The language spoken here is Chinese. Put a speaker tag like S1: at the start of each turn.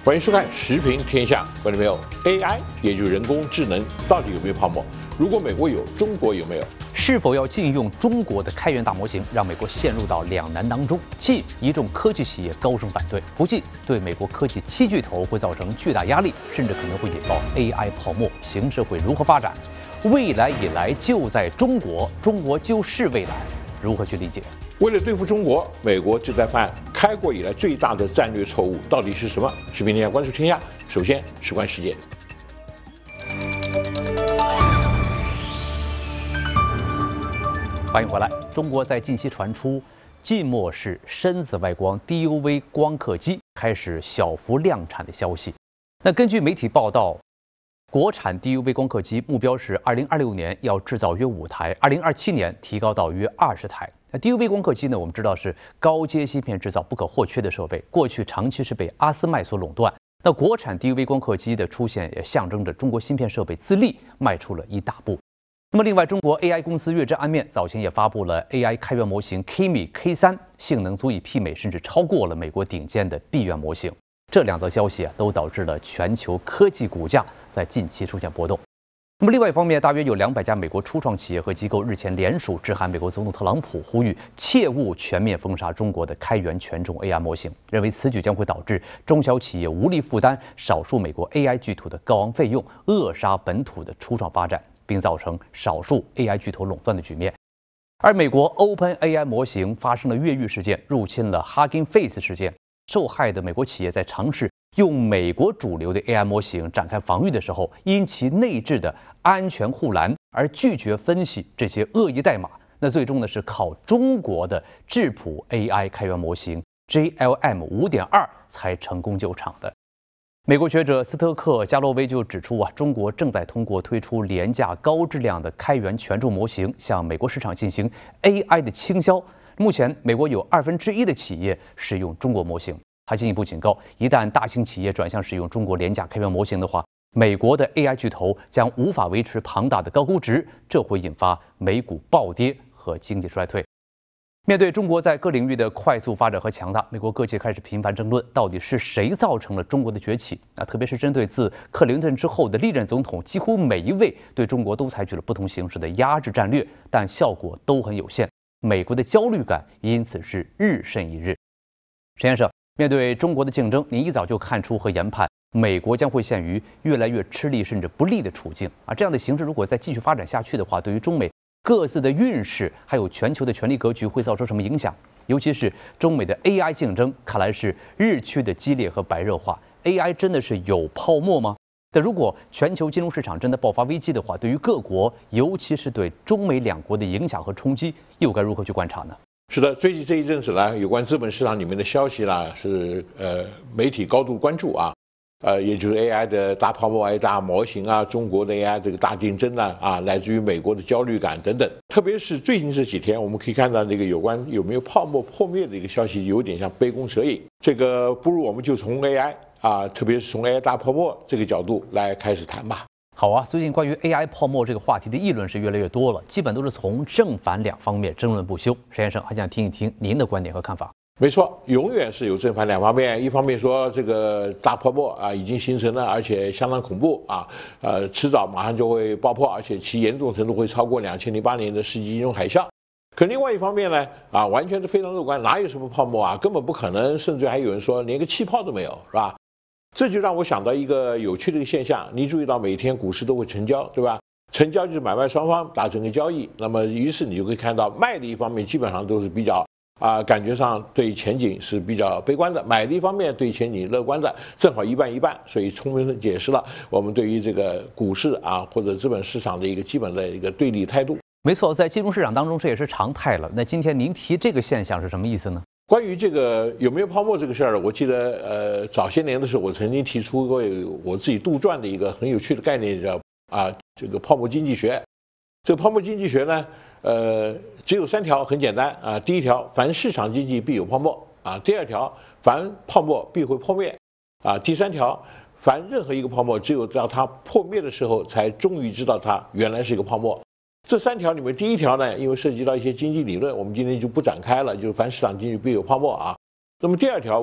S1: 欢迎收看《时评天下》。观众朋友 ，AI 也就是人工智能到底有没有泡沫？如果美国有，中国有没有？
S2: 是否要禁用中国的开源大模型，让美国陷入到两难当中？既一众科技企业高声反对，不禁对美国科技七巨头会造成巨大压力，甚至可能会引爆 AI 泡沫，形势会如何发展？未来以来就在中国，中国就是未来，如何去理解？
S1: 为了对付中国，美国就在犯开国以来最大的战略错误，到底是什么？时评天下关注天下，首先事关世界。
S2: 欢迎回来。中国在近期传出浸没式深紫外光 DUV 光刻机开始小幅量产的消息。那根据媒体报道，国产 DUV 光刻机目标是2026年要制造约5台，2027年提高到约20台。那 DUV 光刻机呢，我们知道是高阶芯片制造不可或缺的设备，过去长期是被阿斯麦所垄断。那国产 DUV 光刻机的出现，也象征着中国芯片设备自立迈出了一大步。那么另外，中国 AI 公司月之安面早前也发布了 AI 开源模型 Kimi K3，性能足以媲美甚至超过了美国顶尖的闭源模型。这两则消息都导致了全球科技股价在近期出现波动。那么另外一方面，大约有200家美国初创企业和机构日前联署致函美国总统特朗普，呼吁切勿全面封杀中国的开源权重 AI 模型，认为此举将会导致中小企业无力负担少数美国 AI 巨头的高昂费用，扼杀本土的初创发展，并造成少数 AI 巨头垄断的局面。而美国 OpenAI 模型发生了越狱事件，入侵了 Hugging Face 事件，受害的美国企业在尝试用美国主流的 AI 模型展开防御的时候，因其内置的安全护栏而拒绝分析这些恶意代码。那最终呢，是靠中国的质朴 AI 开源模型 JLM 5.2才成功救场的。美国学者斯特克加洛威就指出中国正在通过推出廉价高质量的开源权重模型，向美国市场进行 AI 的倾销。目前，美国有1/2的企业使用中国模型。还进一步警告，一旦大型企业转向使用中国廉价开源模型的话，美国的 AI 巨头将无法维持庞大的高估值，这会引发美股暴跌和经济衰退。面对中国在各领域的快速发展和强大，美国各界开始频繁争论，到底是谁造成了中国的崛起？特别是针对自克林顿之后的历任总统，几乎每一位对中国都采取了不同形式的压制战略，但效果都很有限。美国的焦虑感因此是日甚一日。陈先生，面对中国的竞争，您一早就看出和研判美国将会陷于越来越吃力甚至不利的处境这样的形势如果再继续发展下去的话，对于中美各自的运势还有全球的权力格局会造成什么影响？尤其是中美的 AI 竞争，看来是日趋的激烈和白热化。AI 真的是有泡沫吗？但如果全球金融市场真的爆发危机的话，对于各国，尤其是对中美两国的影响和冲击，又该如何去观察呢？
S1: 是的，最近这一阵子呢，有关资本市场里面的消息啦，是媒体高度关注也就是 AI 的大泡沫、AI 大模型中国的 AI 这个大竞争来自于美国的焦虑感等等。特别是最近这几天，我们可以看到这个有关有没有泡沫破灭的一个消息，有点像杯弓蛇影。这个不如我们就从 AI特别是从 AI 大泡沫这个角度来开始谈吧。
S2: 好最近关于 AI 泡沫这个话题的议论是越来越多了，基本都是从正反两方面争论不休。石先生还想听一听您的观点和看法。
S1: 没错，永远是有正反两方面。一方面说这个大泡沫已经形成了，而且相当恐怖迟早马上就会爆破，而且其严重程度会超过2008年的世纪金融海啸。可另外一方面呢完全是非常乐观，哪有什么泡沫根本不可能，甚至还有人说连个气泡都没有，是吧？这就让我想到一个有趣的一个现象，你注意到每天股市都会成交，对吧？成交就是买卖双方达成个交易，那么于是你就可以看到卖的一方面基本上都是比较感觉上对前景是比较悲观的，买的一方面对前景乐观的，正好一半一半，所以充分解释了我们对于这个股市或者资本市场的一个基本的一个对立态度。
S2: 没错，在金融市场当中这也是常态了。那今天您提这个现象是什么意思呢？
S1: 关于这个有没有泡沫这个事儿，我记得早些年的时候，我曾经提出过我自己杜撰的一个很有趣的概念，叫这个泡沫经济学。这个泡沫经济学呢，只有3条，很简单第一条，凡市场经济必有泡沫第二条，凡泡沫必会破灭第三条，凡任何一个泡沫，只有到它破灭的时候，才终于知道它原来是一个泡沫。这3条里面，第一条呢，因为涉及到一些经济理论，我们今天就不展开了，就是凡市场经济必有泡沫那么第二条，